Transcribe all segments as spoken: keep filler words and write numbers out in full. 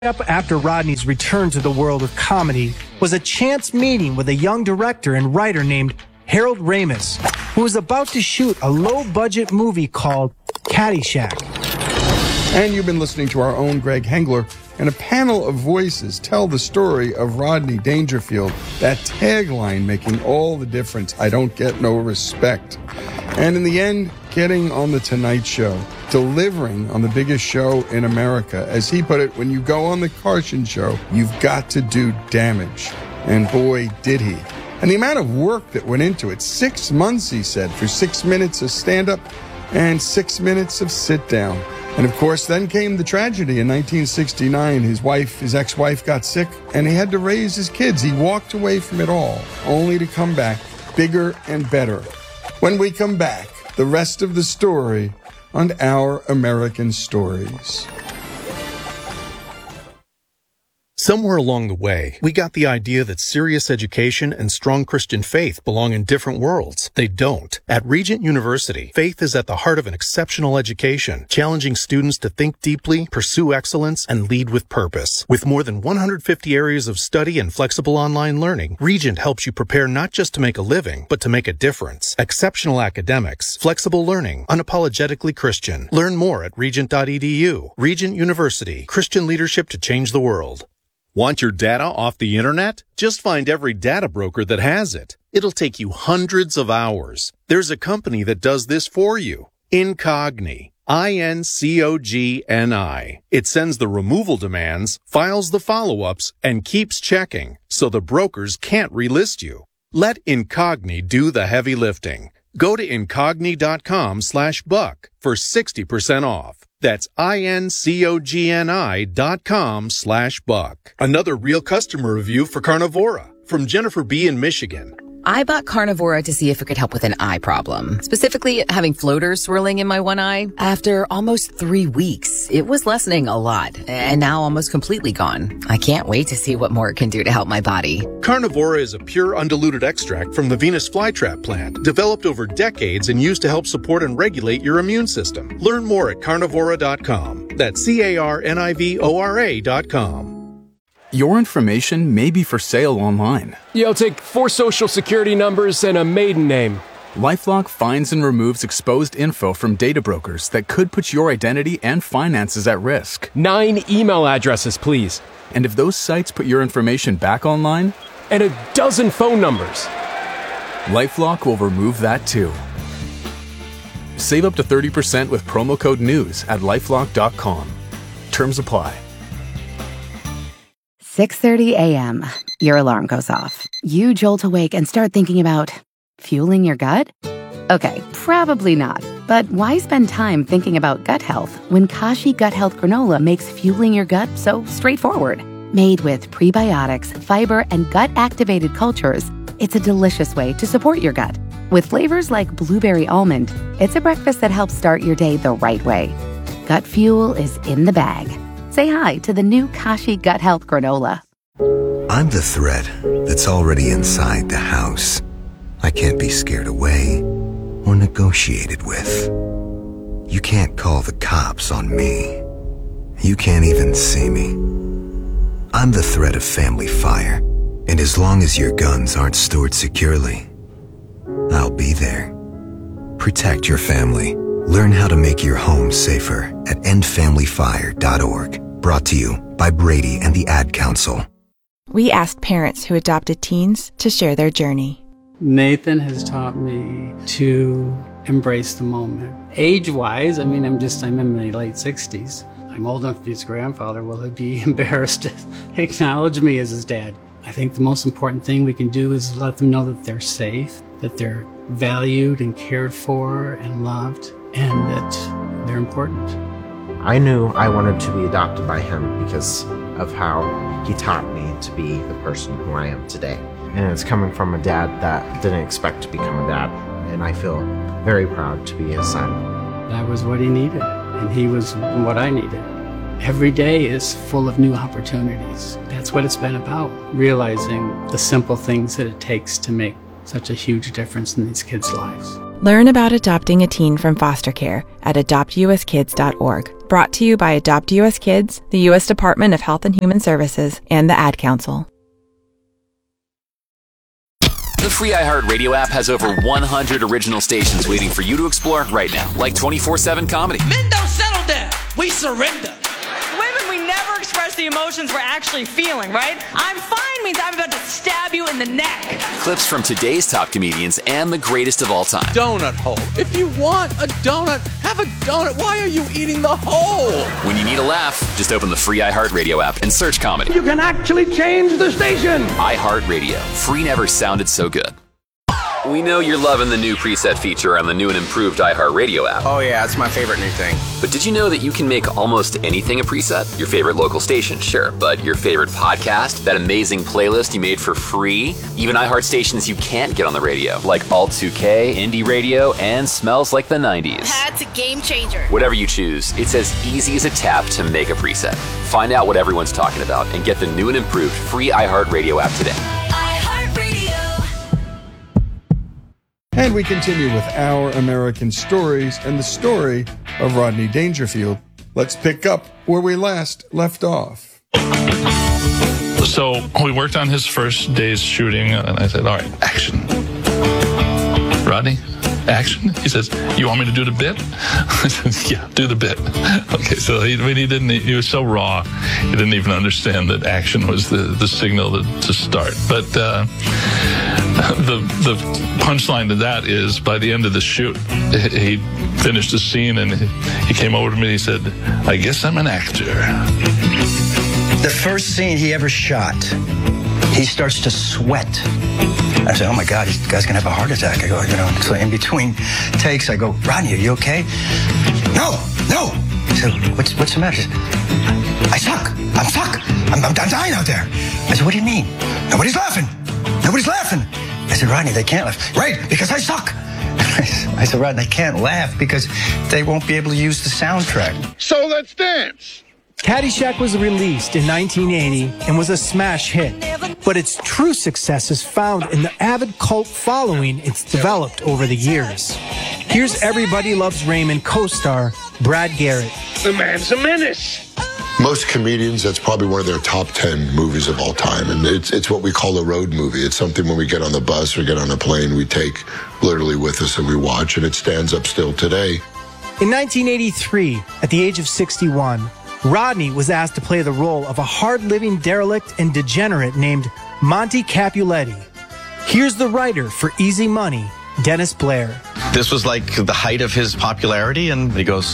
Up after Rodney's return to the world of comedy was a chance meeting with a young director and writer named Harold Ramis, who was about to shoot a low-budget movie called Caddyshack. And you've been listening to our own Greg Hengler, and a panel of voices tell the story of Rodney Dangerfield, that tagline making all the difference, I don't get no respect. And in the end, getting on The Tonight Show, delivering on the biggest show in America. As he put it, when you go on The Carson Show, you've got to do damage. And boy, did he. And the amount of work that went into it, six months, he said, for six minutes of stand-up and six minutes of sit-down. And of course, then came the tragedy in nineteen sixty-nine. His wife, his ex-wife got sick, and he had to raise his kids. He walked away from it all, only to come back bigger and better. When we come back, the rest of the story on Our American Stories. Somewhere along the way, we got the idea that serious education and strong Christian faith belong in different worlds. They don't. At Regent University, faith is at the heart of an exceptional education, challenging students to think deeply, pursue excellence, and lead with purpose. With more than one hundred fifty areas of study and flexible online learning, Regent helps you prepare not just to make a living, but to make a difference. Exceptional academics, flexible learning, unapologetically Christian. Learn more at regent dot e d u. Regent University, Christian leadership to change the world. Want your data off the internet? Just find every data broker that has it. It'll take you hundreds of hours. There's a company that does this for you. Incogni. I N C O G N I. It sends the removal demands, files the follow-ups, and keeps checking, so the brokers can't relist you. Let Incogni do the heavy lifting. Go to incogni.com slash buck for sixty percent off. That's I-N-C-O-G-N-I dot com slash buck. Another real customer review for Carnivora from Jennifer B. in Michigan. I bought Carnivora to see if it could help with an eye problem, specifically having floaters swirling in my one eye. After almost three weeks, it was lessening a lot, and now almost completely gone. I can't wait to see what more it can do to help my body. Carnivora is a pure undiluted extract from the Venus flytrap plant, developed over decades and used to help support and regulate your immune system. Learn more at carnivora dot com. That's C A R N I V O R A dot com. Your information may be for sale online. Yeah, I'll take four social security numbers and a maiden name. LifeLock finds and removes exposed info from data brokers that could put your identity and finances at risk. Nine email addresses, please. And if those sites put your information back online? And a dozen phone numbers. LifeLock will remove that too. Save up to thirty percent with promo code NEWS at lifelock dot com. Terms apply. six thirty a.m. Your alarm goes off. You jolt awake and start thinking about fueling your gut? Okay, probably not. But why spend time thinking about gut health when Kashi Gut Health Granola makes fueling your gut so straightforward? Made with prebiotics, fiber, and gut-activated cultures, it's a delicious way to support your gut. With flavors like blueberry almond, it's a breakfast that helps start your day the right way. Gut fuel is in the bag. Say hi to the new Kashi Gut Health Granola. I'm the threat that's already inside the house. I can't be scared away or negotiated with. You can't call the cops on me. You can't even see me. I'm the threat of family fire, and as long as your guns aren't stored securely, I'll be there. Protect your family. Learn how to make your home safer at end family fire dot org. Brought to you by Brady and the Ad Council. We asked parents who adopted teens to share their journey. Nathan has taught me to embrace the moment. Age-wise, I mean, I'm just, I'm in my late sixties. I'm old enough to be his grandfather. Will he be embarrassed to acknowledge me as his dad? I think the most important thing we can do is let them know that they're safe, that they're valued and cared for and loved, and that they're important. I knew I wanted to be adopted by him because of how he taught me to be the person who I am today. And it's coming from a dad that didn't expect to become a dad, and I feel very proud to be his son. That was what he needed, and he was what I needed. Every day is full of new opportunities. That's what it's been about, realizing the simple things that it takes to make such a huge difference in these kids' lives. Learn about adopting a teen from foster care at adopt u s kids dot org. Brought to you by Adopt U S Kids, the U S Department of Health and Human Services, and the Ad Council. The free iHeartRadio app has over one hundred original stations waiting for you to explore right now, like twenty-four seven comedy. Men don't settle down. We surrender. Women, we never express the emotions we're actually feeling, right? I'm fine means I'm about to stab you in the neck. Clips from today's top comedians and the greatest of all time. Donut hole. If you want a donut, have a donut. Why are you eating the hole? When you need a laugh, just open the free iHeartRadio app and search comedy. You can actually change the station. iHeartRadio. Free never sounded so good. We know you're loving the new preset feature on the new and improved iHeartRadio app. Oh yeah, it's my favorite new thing. But did you know that you can make almost anything a preset? Your favorite local station, sure, but your favorite podcast, that amazing playlist you made for free, even iHeart stations you can't get on the radio, like Alt two K, Indie Radio, and Smells Like the nineties. That's a game changer. Whatever you choose, it's as easy as a tap to make a preset. Find out what everyone's talking about and get the new and improved free iHeartRadio app today. And we continue with Our American Stories and the story of Rodney Dangerfield. Let's pick up where we last left off. So we worked on his first day's shooting, and I said, all right, action. Rodney, action? He says, you want me to do the bit? I said, yeah, do the bit. Okay, so he, he didn't, he was so raw, he didn't even understand that action was the, the signal to, to start. But uh, the the punchline to that is, by the end of the shoot, he finished the scene and he came over to me and he said, I guess I'm an actor. The first scene he ever shot, he starts to sweat. I said, oh my God, this guy's gonna have a heart attack. I go, you know, so in between takes, I go, Rodney, are you okay? No, no. He said, what's, what's the matter? He said, I suck. I'm suck. I'm, I'm dying out there. I said, what do you mean? Nobody's laughing. Nobody's laughing. I said, Rodney, they can't laugh. Right, because I suck. I said, Rodney, they can't laugh because they won't be able to use the soundtrack. So let's dance. Caddyshack was released in nineteen eighty and was a smash hit, but its true success is found in the avid cult following it's developed over the years. Here's Everybody Loves Raymond co-star Brad Garrett. The man's a menace. Most comedians, that's probably one of their top ten movies of all time. And it's it's what we call a road movie. It's something when we get on the bus or get on a plane, we take literally with us and we watch, and it stands up still today. In nineteen eighty-three, at the age of sixty-one, Rodney was asked to play the role of a hard-living derelict and degenerate named Monty Capuletti. Here's the writer for Easy Money, Dennis Blair. This was like the height of his popularity, and he goes,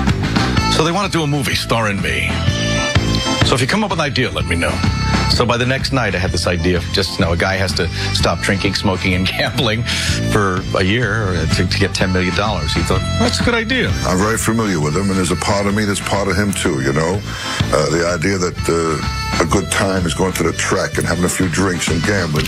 so they want to do a movie starring me. So if you come up with an idea, let me know. So by the next night, I had this idea of just, you know, a guy has to stop drinking, smoking, and gambling for a year to, to get ten million dollars. He thought, that's a good idea. I'm very familiar with him, and there's a part of me that's part of him, too, you know? Uh, the idea that uh, a good time is going to the track and having a few drinks and gambling.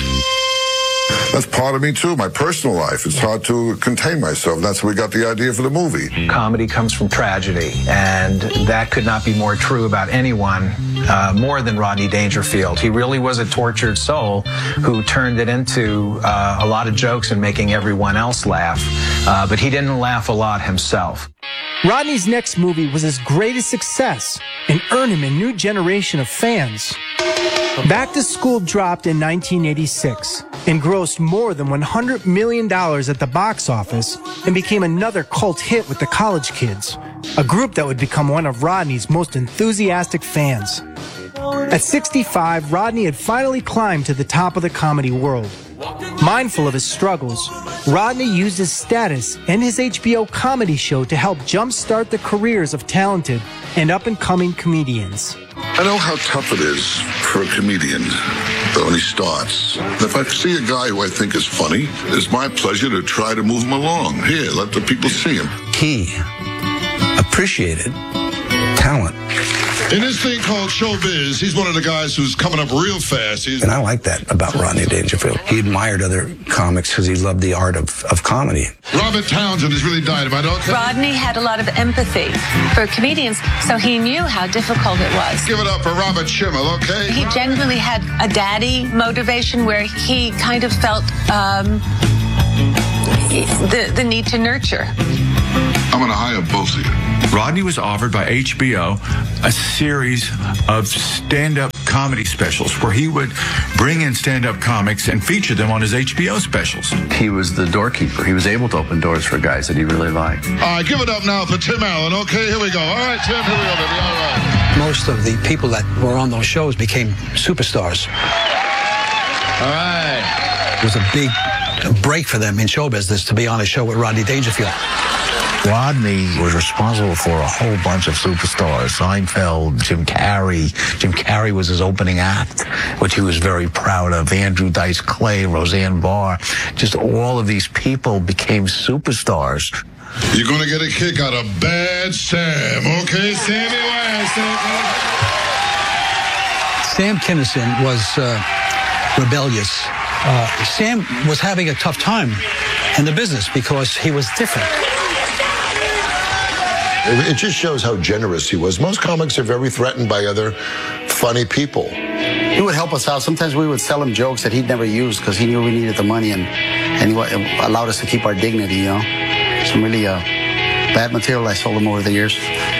That's part of me, too, my personal life. It's hard to contain myself. That's where we got the idea for the movie. Comedy comes from tragedy, and that could not be more true about anyone uh, more than Rodney Dangerfield. He really was a tortured soul who turned it into uh, a lot of jokes and making everyone else laugh, uh, but he didn't laugh a lot himself. Rodney's next movie was his greatest success and earned him a new generation of fans. Back to School dropped in nineteen eighty-six and grossed more than one hundred million dollars at the box office and became another cult hit with the college kids, a group that would become one of Rodney's most enthusiastic fans. At sixty-five, Rodney had finally climbed to the top of the comedy world. Mindful of his struggles, Rodney used his status and his H B O comedy show to help jumpstart the careers of talented and up-and-coming comedians. I know how tough it is for a comedian when he starts. If I see a guy who I think is funny, it's my pleasure to try to move him along. Here, let the people see him. He appreciated talent. In this thing called showbiz, he's one of the guys who's coming up real fast. He's... And I like that about Rodney Dangerfield. He admired other comics because he loved the art of, of comedy. Robert Townsend is really dying. If I don't... Rodney had a lot of empathy for comedians, so he knew how difficult it was. Give it up for Robert Schimmel, okay? He genuinely had a daddy motivation where he kind of felt um, the, the need to nurture. I'm going to hire both of you. Rodney was offered by H B O a series of stand-up comedy specials where he would bring in stand-up comics and feature them on his H B O specials. He was the doorkeeper. He was able to open doors for guys that he really liked. All right, give it up now for Tim Allen. Okay, here we go. All right, Tim, here we go, baby. All right. Most of the people that were on those shows became superstars. All right. It was a big break for them in show business to be on a show with Rodney Dangerfield. Rodney was responsible for a whole bunch of superstars. Seinfeld, Jim Carrey. Jim Carrey was his opening act, which he was very proud of. Andrew Dice Clay, Roseanne Barr. Just all of these people became superstars. You're going to get a kick out of Bad Sam. Okay, Sammy West. Sam Kinison was uh, rebellious. Uh, Sam was having a tough time in the business because he was different. It just shows how generous he was. Most comics are very threatened by other funny people. He would help us out. Sometimes we would sell him jokes that he'd never used because he knew we needed the money, and, and he allowed us to keep our dignity, you know. Some really uh, bad material I sold him over the years.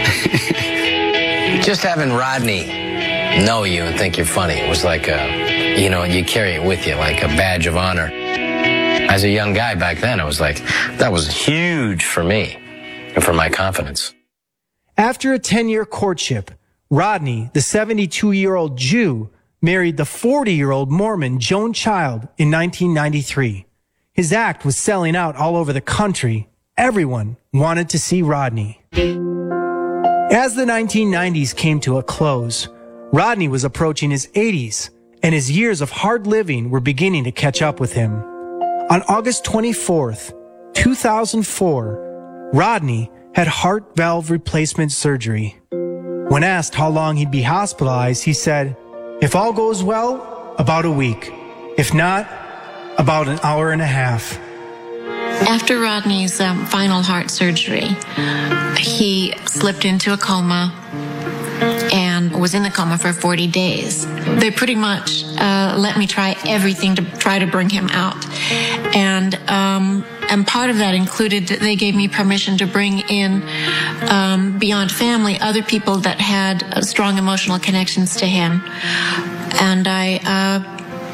Just having Rodney know you and think you're funny was like a, you know, you carry it with you like a badge of honor. As a young guy back then, I was like, that was huge for me and for my confidence. After a ten-year courtship, Rodney, the seventy-two-year-old Jew, married the forty-year-old Mormon Joan Child in nineteen ninety-three. His act was selling out all over the country. Everyone wanted to see Rodney. As the nineteen nineties came to a close, Rodney was approaching his eighties, and his years of hard living were beginning to catch up with him. On August twenty-fourth, two thousand four, Rodney had heart valve replacement surgery. When asked how long he'd be hospitalized, he said, "If all goes well, about a week. If not, about an hour and a half." After Rodney's um, final heart surgery, he slipped into a coma and was in the coma for forty days. They pretty much uh, let me try everything to try to bring him out. And um, and part of that included that they gave me permission to bring in, um, beyond family, other people that had uh, strong emotional connections to him. And I... Uh,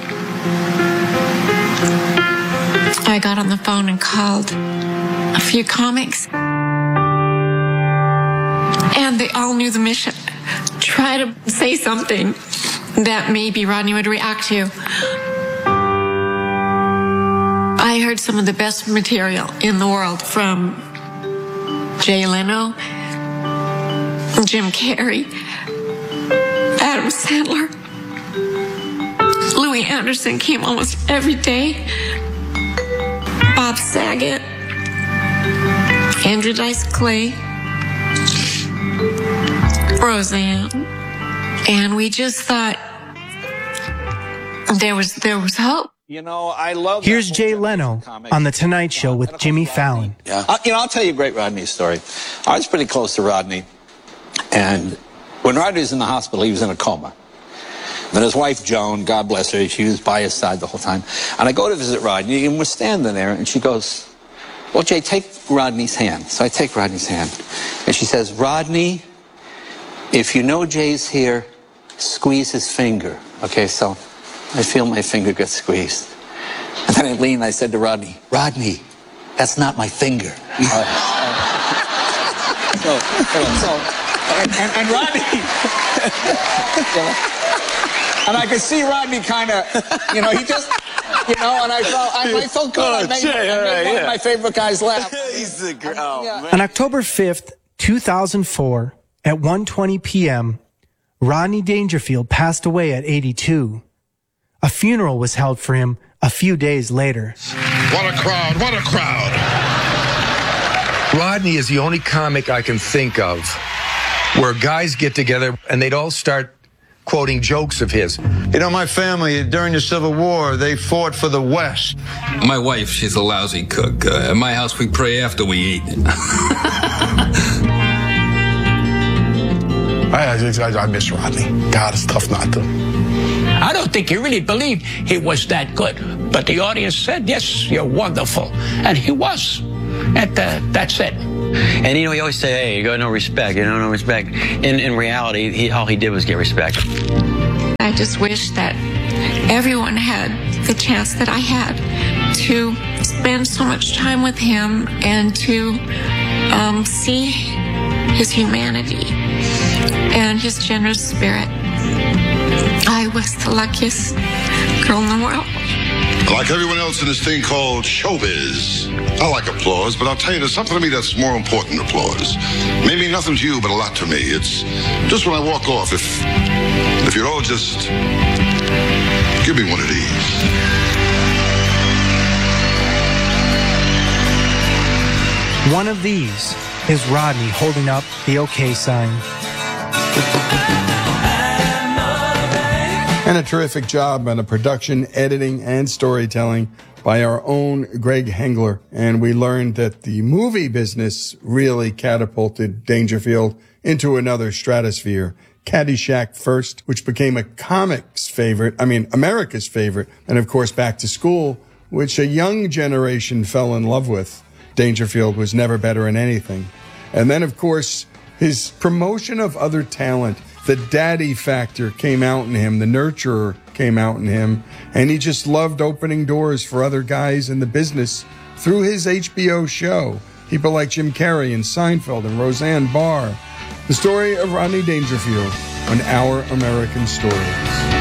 I got on the phone and called a few comics, and they all knew the mission. Try to say something that maybe Rodney would react to. I heard some of the best material in the world from Jay Leno, Jim Carrey, Adam Sandler. Louis Anderson came almost every day. Bob Saget, Andrew Dice Clay, Roseanne, and we just thought there was there was hope. You know, I love. Here's Jay Leno on The Tonight Show with Jimmy Fallon. Yeah, I, you know, I'll tell you a great Rodney story. I was pretty close to Rodney, and when Rodney was in the hospital, he was in a coma. And his wife, Joan, God bless her, she was by his side the whole time. And I go to visit Rodney, and we're standing there, and she goes, "Well, Jay, take Rodney's hand." So I take Rodney's hand. And she says, "Rodney, if you know Jay's here, squeeze his finger." Okay, so I feel my finger get squeezed. And then I lean, and I said to Rodney, "Rodney, that's not my finger." uh, so, so, and, and, and Rodney... you know, and I could see Rodney kind of, you know, he just, you know, and I felt, I, I felt good. I made, I made one of my favorite guys laugh. He's the girl. Oh, yeah. On October fifth, two thousand four, at one twenty p.m., Rodney Dangerfield passed away at eighty-two. A funeral was held for him a few days later. What a crowd, what a crowd. Rodney is the only comic I can think of where guys get together and they'd all start quoting jokes of his. You know, my family, during the Civil War, they fought for the West. My wife, she's a lousy cook. Uh, at my house, we pray after we eat. I, I, I miss Rodney. God, it's tough not to. I don't think he really believed he was that good. But the audience said, yes, you're wonderful. And he was. And uh, that's it. And, you know, he always say, hey, you got no respect, you know, no respect. In, in reality, he, all he did was get respect. I just wish that everyone had the chance that I had to spend so much time with him and to um, see his humanity and his generous spirit. I was the luckiest girl in the world. Like everyone else in this thing called showbiz, I like applause, but I'll tell you, there's something to me that's more important than applause. Maybe nothing to you, but a lot to me. It's just when I walk off, if if you'd all just give me one of these. One of these is Rodney holding up the OK sign. And a terrific job on the production, editing, and storytelling by our own Greg Hengler. And we learned that the movie business really catapulted Dangerfield into another stratosphere. Caddyshack first, which became a comics favorite, I mean, America's favorite. And of course, Back to School, which a young generation fell in love with. Dangerfield was never better in anything. And then, of course, his promotion of other talent. The daddy factor came out in him. The nurturer came out in him. And he just loved opening doors for other guys in the business through his H B O show. People like Jim Carrey and Seinfeld and Roseanne Barr. The story of Rodney Dangerfield on Our American Stories.